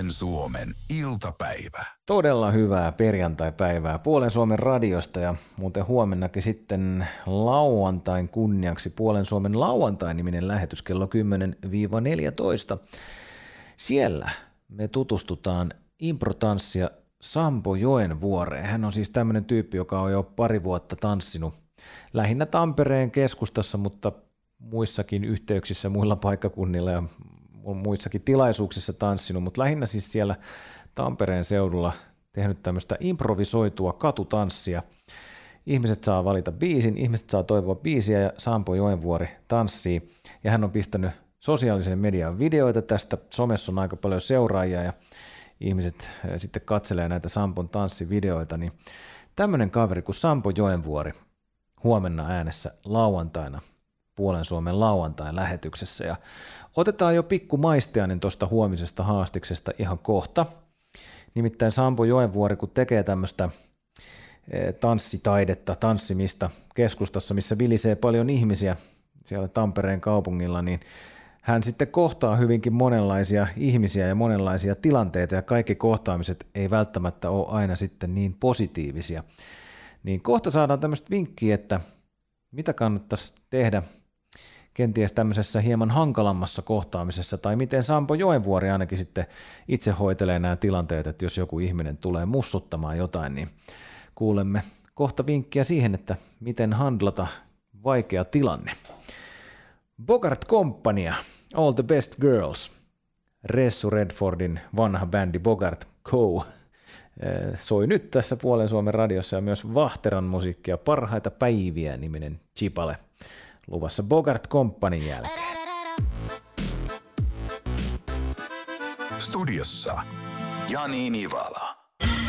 Puolen Suomen iltapäivä. Todella hyvää perjantaipäivää Puolen Suomen radiosta ja muuten huomennakin sitten lauantain kunniaksi Puolen Suomen lauantai-niminen lähetys kello 10-14. Siellä me tutustutaan improtanssia Sampo Joenvuoreen. Hän on siis tämmöinen tyyppi, joka on jo pari vuotta tanssinut lähinnä Tampereen keskustassa, mutta muissakin yhteyksissä, muilla paikkakunnilla ja muissakin tilaisuuksissa tanssinut, mutta lähinnä siis siellä Tampereen seudulla tehnyt tämmöistä improvisoitua katutanssia. Ihmiset saa valita biisin, ihmiset saa toivoa biisiä ja Sampo Joenvuori tanssii. Ja hän on pistänyt sosiaalisen median videoita tästä, somessa on aika paljon seuraajia ja ihmiset sitten katselee näitä Sampon tanssivideoita. Niin tämmöinen kaveri kuin Sampo Joenvuori huomenna äänessä lauantaina Puolen Suomen lauantai-lähetyksessä. Ja otetaan jo pikku maistiainen tuosta huomisesta haastiksesta ihan kohta. Nimittäin Sampo Joenvuori, kun tekee tämmöistä tanssitaidetta, tanssimista keskustassa, missä vilisee paljon ihmisiä siellä Tampereen kaupungilla, niin hän sitten kohtaa hyvinkin monenlaisia ihmisiä ja monenlaisia tilanteita, ja kaikki kohtaamiset ei välttämättä ole aina sitten niin positiivisia. Niin kohta saadaan tämmöistä vinkkiä, että mitä kannattaisi tehdä kenties tämmöisessä hieman hankalammassa kohtaamisessa, tai miten Sampo Joenvuori ainakin sitten itse hoitelee nämä tilanteet, että jos joku ihminen tulee mussuttamaan jotain, niin kuulemme kohta vinkkiä siihen, että miten handlata vaikea tilanne. Bogart Compania, All the Best Girls, Ressu Redfordin vanha bändi Bogart Co. Soi nyt tässä Puolen Suomen radiossa ja myös Vahteran musiikkia Parhaita päiviä -niminen chipale luvassa Bogart Companyn jälkeen. Studiossa Jani Nivala.